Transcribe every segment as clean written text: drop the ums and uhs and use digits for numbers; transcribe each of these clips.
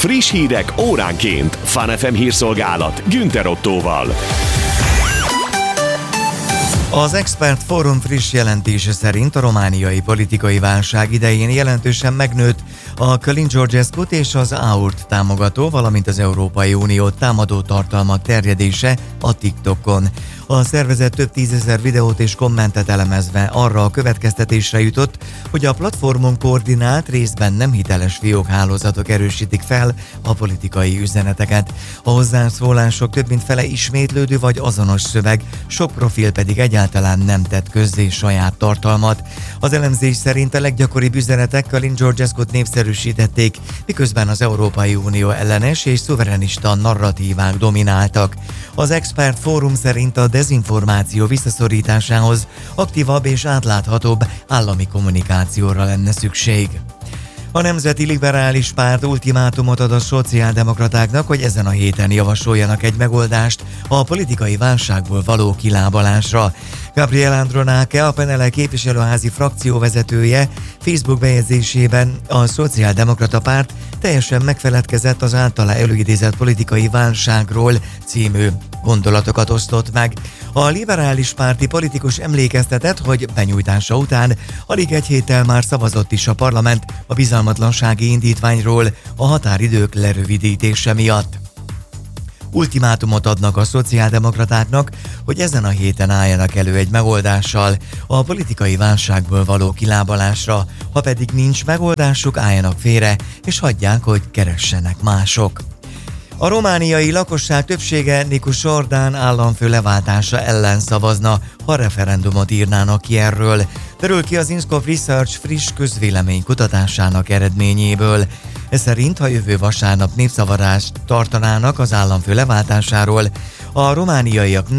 Friss hírek óránként. Fun FM hírszolgálat Günther Ottóval. Az Expert Fórum friss jelentése szerint a romániai politikai válság idején jelentősen megnőtt a Călin Georgescut és az AUR-t támogató, valamint az Európai Unió támadó tartalmak terjedése a TikTokon. A szervezet több tízezer videót és kommentet elemezve arra a következtetésre jutott, hogy a platformon koordinált, részben nem hiteles fiókhálózatok erősítik fel a politikai üzeneteket. A hozzászólások több mint fele ismétlődő vagy azonos szöveg, sok profil pedig egyáltalán nem tett közzé saját tartalmat. Az elemzés szerint a leggyakoribb üzenetek Călin Georgescut népszerűsítették, miközben az Európai Unió ellenes és szuverenista narratívák domináltak. Az Expert Fórum szerint a dezinformáció visszaszorításához aktívabb és átláthatóbb állami kommunikációra lenne szükség. A Nemzeti Liberális Párt ultimátumot ad a szociáldemokratáknak, hogy ezen a héten javasoljanak egy megoldást a politikai válságból való kilábalásra. Gabriel Andronáke, a PNL képviselőházi frakcióvezetője Facebook bejegyzésében a Szociáldemokrata Párt teljesen megfeledkezett az általa előidézett politikai válságról című gondolatokat osztott meg. A liberális párti politikus emlékeztetett, hogy benyújtása után alig egy héttel már szavazott is a parlament a bizalmatlansági indítványról a határidők lerövidítése miatt. Ultimátumot adnak a szociáldemokratáknak, hogy ezen a héten álljanak elő egy megoldással a politikai válságból való kilábalásra, ha pedig nincs megoldásuk, álljanak félre és hagyják, hogy keressenek mások. A romániai lakosság többsége Nicu Jordan államfő leváltása ellen szavazna, ha referendumot írnának ki erről. Derül ki az Inscope Research friss közvélemény kutatásának eredményéből. Ez szerint, ha jövő vasárnap népszavazást tartanának az államfő leváltásáról, a romániaiak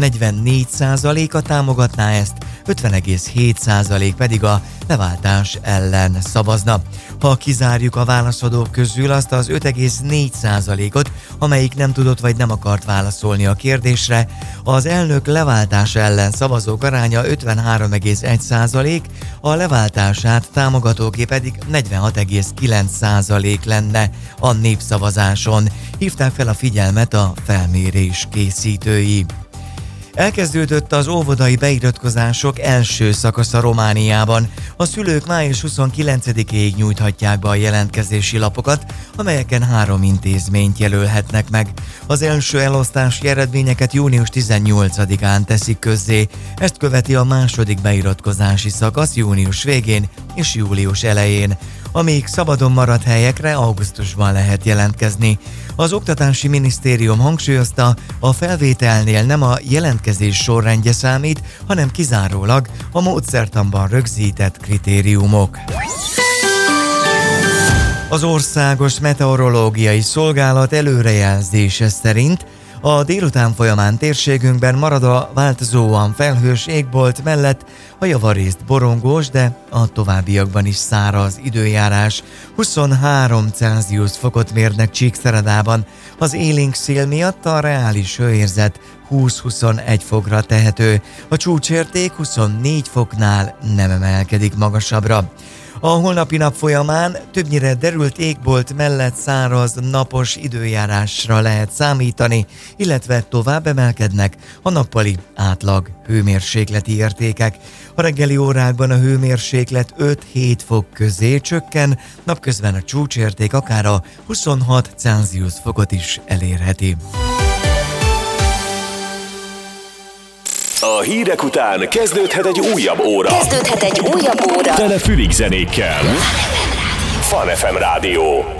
44%-a támogatná ezt, 50,7% pedig a leváltás ellen szavazna. Ha kizárjuk a válaszadók közül azt az 5,4%-ot, amelyik nem tudott vagy nem akart válaszolni a kérdésre, az elnök leváltása ellen szavazók aránya 53,1%, a leváltását támogatóké pedig 46,9% lenne a népszavazáson. Hívták fel a figyelmet a felmérés készítői. Elkezdődött az óvodai beiratkozások első szakasza Romániában. A szülők május 29-ig nyújthatják be a jelentkezési lapokat, amelyeken 3 intézményt jelölhetnek meg. Az első elosztási eredményeket június 18-án teszik közzé. Ezt követi a második beiratkozási szakasz június végén és július elején. Amíg szabadon maradt helyekre augusztusban lehet jelentkezni. Az Oktatási Minisztérium hangsúlyozta, a felvételnél nem a jelentkezés sorrendje számít, hanem kizárólag a módszertanban rögzített kritériumok. Az Országos Meteorológiai Szolgálat előrejelzése szerint a délután folyamán térségünkben marad a változóan felhős égbolt mellett a javarészt borongós, de a továbbiakban is száraz időjárás. 23 Celsius fokot mérnek Csíkszeredában. Az élénk szél miatt a reális hőérzet 20-21 fokra tehető. A csúcsérték 24 foknál nem emelkedik magasabbra. A holnapi nap folyamán többnyire derült égbolt mellett száraz, napos időjárásra lehet számítani, illetve tovább emelkednek a nappali átlag hőmérsékleti értékek. A reggeli órákban a hőmérséklet 5-7 fok közé csökken, napközben a csúcsérték akár a 26 Celsius fokot is elérheti. A hírek után kezdődhet egy újabb óra. Tele fülig zenékkel. Fun FM Rádió.